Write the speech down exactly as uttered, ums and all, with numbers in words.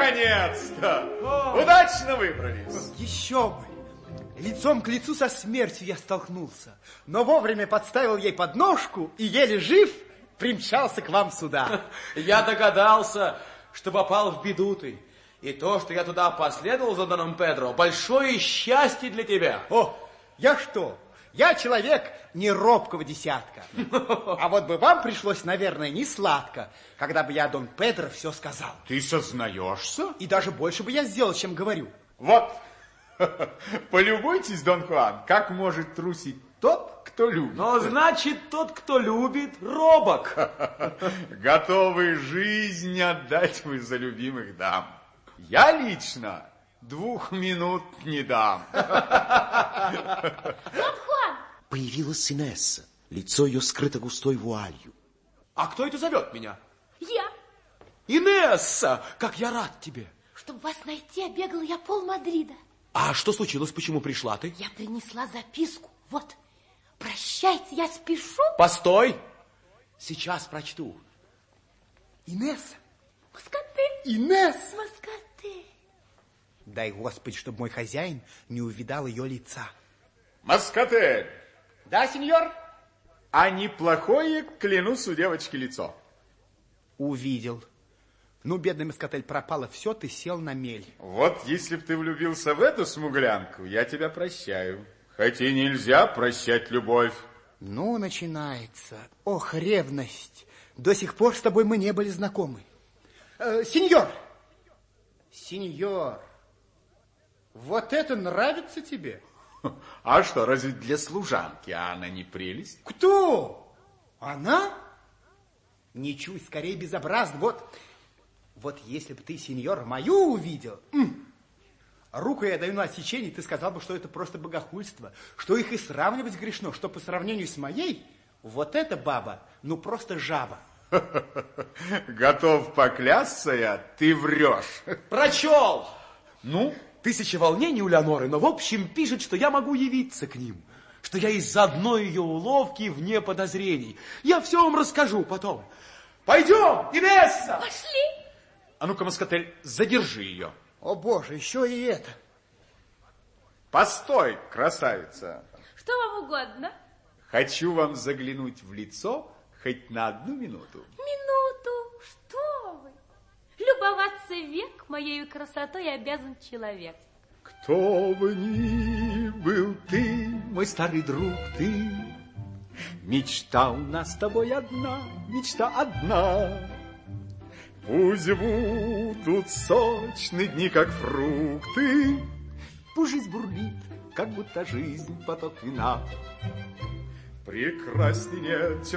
наконец-то! Удачно выбрались. Еще бы! Лицом к лицу со смертью я столкнулся, но вовремя подставил ей подножку и, еле жив, примчался к вам сюда. Я догадался, что попал в беду ты. И то, что я туда последовал за Доном Педро, большое счастье для тебя. О, я что? Я человек не робкого десятка. А вот бы вам пришлось, наверное, не сладко, когда бы я Дон Педро все сказал. Ты сознаешься? И даже больше бы я сделал, чем говорю. Вот, полюбуйтесь, Дон Хуан, как может трусить тот, кто любит. Но значит, тот, кто любит, робок. Готовы жизнь отдать вы за любимых дам. Я лично двух минут не дам. Дон Хуан! Появилась Инесса. Лицо ее скрыто густой вуалью. А кто это зовет меня? Я. Инесса, как я рад тебе. Чтобы вас найти, обегала я пол Мадрида. А что случилось? Почему пришла ты? Я принесла записку. Вот, прощайте, я спешу. Постой. Сейчас прочту. Инесса. Москотель. Инесса. Москотель. Дай, Господи, чтобы мой хозяин не увидал ее лица. Москотель. Да, сеньор? А неплохое, клянусь, у девочки лицо. Увидел. Ну, бедный Москотель, пропало все, ты сел на мель. Вот если б ты влюбился в эту смуглянку, я тебя прощаю. Хотя нельзя прощать любовь. Ну, начинается. Ох, ревность. До сих пор с тобой мы не были знакомы. Э, сеньор! Сеньор! Вот это нравится тебе? А что, разве для служанки она не прелесть? Кто? Она? Не чуй, скорее безобразно. Вот, вот если бы ты, сеньор, мою увидел, руку я даю на отсечение, ты сказал бы, что это просто богохульство, что их и сравнивать грешно, что по сравнению с моей, вот эта баба, ну просто жаба. Готов поклясться я, ты врешь. Прочел. Ну? Тысяча волнений у Леоноры, но в общем пишет, что я могу явиться к ним, что я из-за одной ее уловки вне подозрений. Я все вам расскажу потом. Пойдем, Инесса! Пошли! А ну-ка, Москотель, задержи ее. О, Боже, еще и это. Постой, красавица. Что вам угодно? Хочу вам заглянуть в лицо хоть на одну минуту. Минуту? Что вы? Любоваться век моей красотой обязан человек. Кто бы ни был ты, мой старый друг, ты, мечта у нас с тобой одна, мечта одна. Пусть будут сочные дни, как фрукты, пусть жизнь бурлит, как будто жизнь поток вина. Прекрасней нет, чем